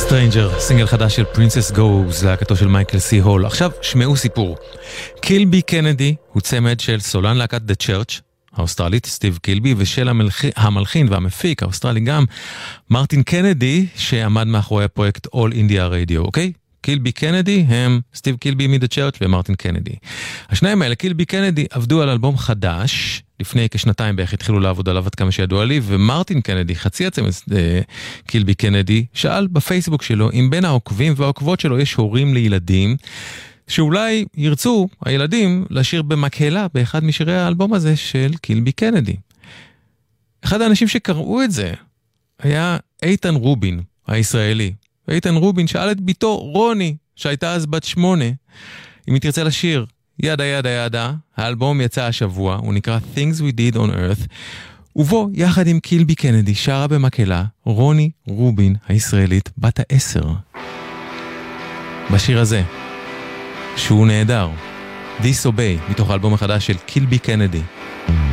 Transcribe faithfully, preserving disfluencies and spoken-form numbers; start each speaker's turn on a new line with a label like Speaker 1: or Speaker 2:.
Speaker 1: Stranger, סינגל חדש של Princess Goes, להקתו של מייקל סי הול. עכשיו שמעו סיפור. קילבי קנדי הוא צמד של סולן להקת The Church האוסטרלית, סטיב קילבי, ושל המלח... המלחין והמפיק האוסטרלי גם, מרטין קנדי, שעמד מאחורי הפרויקט All India Radio, אוקיי? קילבי קנדי הם סטיב קילבי מ-The Church ומרטין קנדי. השניים האלה, קילבי קנדי, עבדו על אלבום חדש, לפני כשנתיים בערך התחילו לעבוד עליו עד כמה שידוע לי, ומרטין קנדי, חצי הצמד קילבי קנדי, שאל בפייסבוק שלו, אם בין העוקבים והעוקבות שלו יש הורים לילדים, שאולי ירצו הילדים לשיר במקהלה באחד משירי האלבום הזה של קילבי קנדי. אחד האנשים שקראו את זה היה איתן רובין, הישראלי. איתן רובין שאל את ביתו רוני, שהייתה אז בת שמונה, אם היא תרצה לשיר ידה ידה ידה. האלבום יצא השבוע, הוא נקרא Things We Did on Earth, ובו יחד עם קילבי קנדי שרה במקהלה רוני רובין הישראלית בת העשר. בשיר הזה, שהוא נהדר, Disobey, מתוך האלבום החדש של קילבי קנדי.